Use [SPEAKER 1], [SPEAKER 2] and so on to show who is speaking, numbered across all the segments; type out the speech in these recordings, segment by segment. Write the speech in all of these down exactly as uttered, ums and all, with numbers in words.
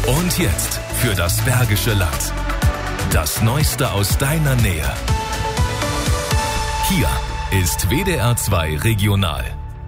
[SPEAKER 1] Und jetzt für das Bergische Land. Das Neueste aus deiner Nähe. Hier ist W D R zwei Regional.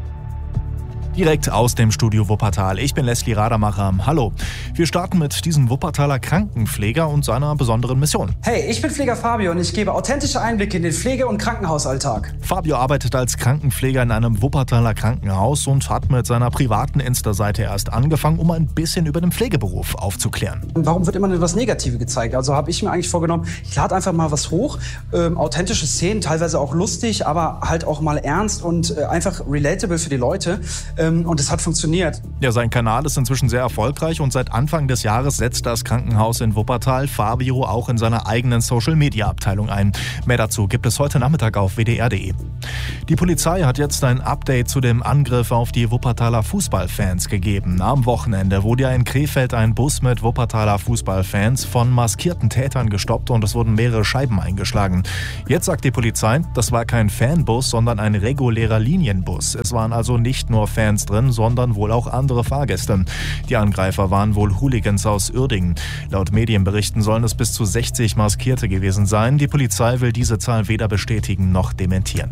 [SPEAKER 2] Direkt aus dem Studio Wuppertal. Ich bin Leslie Radermacher. Hallo. Wir starten mit diesem Wuppertaler Krankenpfleger und seiner besonderen Mission.
[SPEAKER 3] Hey, ich bin Pfleger Fabio und ich gebe authentische Einblicke in den Pflege- und Krankenhausalltag.
[SPEAKER 2] Fabio arbeitet als Krankenpfleger in einem Wuppertaler Krankenhaus und hat mit seiner privaten Insta-Seite erst angefangen, um ein bisschen über den Pflegeberuf aufzuklären.
[SPEAKER 3] Warum wird immer nur das Negative gezeigt? Also habe ich mir eigentlich vorgenommen, ich lade einfach mal was hoch. Ähm, authentische Szenen, teilweise auch lustig, aber halt auch mal ernst und äh, einfach relatable für die Leute. Ähm, Und es hat funktioniert.
[SPEAKER 2] Ja, sein Kanal ist inzwischen sehr erfolgreich und seit Anfang des Jahres setzt das Krankenhaus in Wuppertal Fabio auch in seiner eigenen Social-Media-Abteilung ein. Mehr dazu gibt es heute Nachmittag auf w d r punkt d e. Die Polizei hat jetzt ein Update zu dem Angriff auf die Wuppertaler Fußballfans gegeben. Am Wochenende wurde ja in Krefeld ein Bus mit Wuppertaler Fußballfans von maskierten Tätern gestoppt und es wurden mehrere Scheiben eingeschlagen. Jetzt sagt die Polizei, das war kein Fanbus, sondern ein regulärer Linienbus. Es waren also nicht nur Fans drin, sondern wohl auch andere Fahrgäste. Die Angreifer waren wohl Hooligans aus Uerdingen. Laut Medienberichten sollen es bis zu sechzig Maskierte gewesen sein. Die Polizei will diese Zahl weder bestätigen noch dementieren.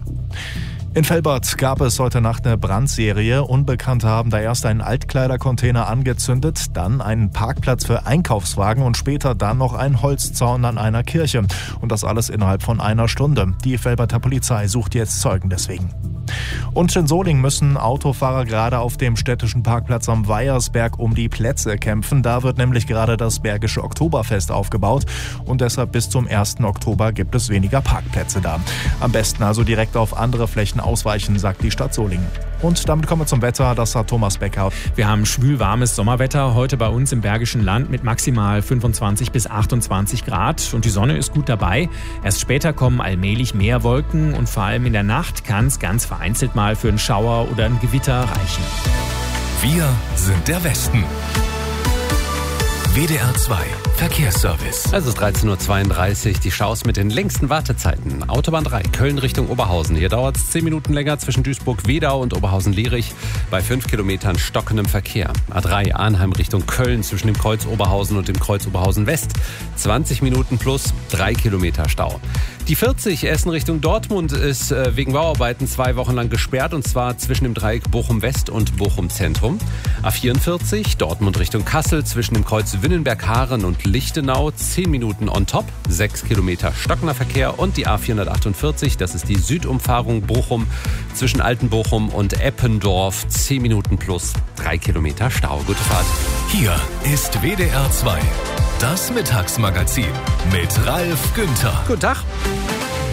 [SPEAKER 2] In Velbert gab es heute Nacht eine Brandserie. Unbekannte haben da erst einen Altkleidercontainer angezündet, dann einen Parkplatz für Einkaufswagen und später dann noch einen Holzzaun an einer Kirche. Und das alles innerhalb von einer Stunde. Die Velberter Polizei sucht jetzt Zeugen deswegen. Und in Solingen müssen Autofahrer gerade auf dem städtischen Parkplatz am Weiersberg um die Plätze kämpfen. Da wird nämlich gerade das Bergische Oktoberfest aufgebaut und deshalb bis zum ersten Oktober gibt es weniger Parkplätze da. Am besten also direkt auf andere Flächen ausweichen, sagt die Stadt Solingen. Und damit kommen wir zum Wetter, das hat Thomas Becker.
[SPEAKER 4] Wir haben schwül-warmes Sommerwetter heute bei uns im Bergischen Land mit maximal fünfundzwanzig bis achtundzwanzig Grad und die Sonne ist gut dabei. Erst später kommen allmählich mehr Wolken und vor allem in der Nacht kann es ganz vereinzelt mal für einen Schauer oder ein Gewitter reichen.
[SPEAKER 1] Wir sind der Westen. W D R zwei Verkehrsservice.
[SPEAKER 5] Es ist dreizehn Uhr zweiunddreißig, die Staus mit den längsten Wartezeiten. Autobahn drei, Köln Richtung Oberhausen. Hier dauert es zehn Minuten länger zwischen Duisburg-Wedau und Oberhausen-Lierich bei fünf Kilometern stockendem Verkehr. A drei, Arnheim Richtung Köln zwischen dem Kreuz Oberhausen und dem Kreuz Oberhausen West. zwanzig Minuten plus drei Kilometer Stau. Die vierzig, Essen Richtung Dortmund, ist äh, wegen Bauarbeiten zwei Wochen lang gesperrt und zwar zwischen dem Dreieck Bochum-West und Bochum-Zentrum. A vierundvierzig, Dortmund Richtung Kassel zwischen dem Kreuz Winnenberg-Haaren und Lichtenau, zehn Minuten on top, sechs Kilometer stockender Verkehr und die A vierhundertachtundvierzig, das ist die Südumfahrung Bochum zwischen Altenbochum und Eppendorf, zehn Minuten plus drei Kilometer Stau. Gute Fahrt.
[SPEAKER 1] Hier ist W D R zwei, das Mittagsmagazin mit Ralf Günther.
[SPEAKER 5] Guten Tag.